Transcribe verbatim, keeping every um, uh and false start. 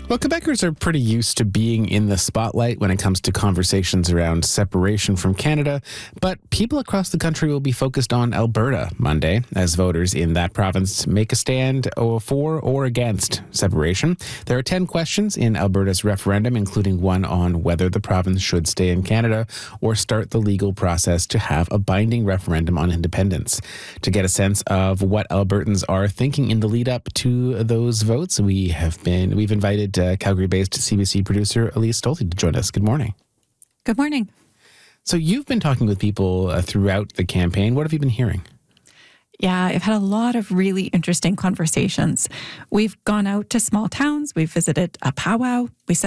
Well, Quebecers are pretty used to being in the spotlight when it comes to conversations around separation from Canada, but people across the country will be focused on Alberta Monday as voters in that province make a stand for or against separation. There are ten questions in Alberta's referendum, including one on whether the province should stay in Canada or start the legal process to have a binding referendum on independence. To get a sense of what Albertans are thinking in the lead up to those votes, we have been we've invited uh, Calgary-based C B C producer Elise Stolte to join us. Good morning. Good morning. So you've been talking with people uh, throughout the campaign. What have you been hearing? Yeah, I've had a lot of really interesting conversations. We've gone out to small towns. We've visited a powwow. We set